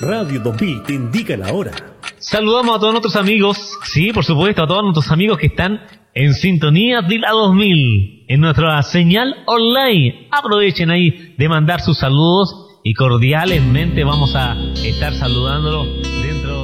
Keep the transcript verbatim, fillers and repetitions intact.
Radio dos mil te indica la hora. Saludamos a todos nuestros amigos, sí, por supuesto, a todos nuestros amigos que están en sintonía de la dos mil, en nuestra señal online. Aprovechen ahí de mandar sus saludos y cordialmente vamos a estar saludándolos dentro